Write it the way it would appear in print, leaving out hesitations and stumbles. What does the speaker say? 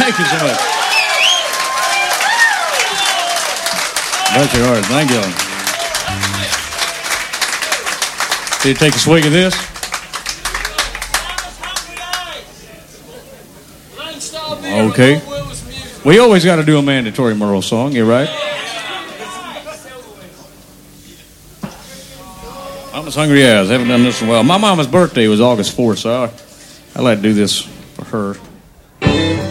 Thank you so much. Bless your heart. Thank you. Did you take a swig of this? Okay. We always got to do a mandatory Merle song. You right? I'm as hungry as. I haven't done this in a while. My mama's birthday was August 4th, so I like to do this for her.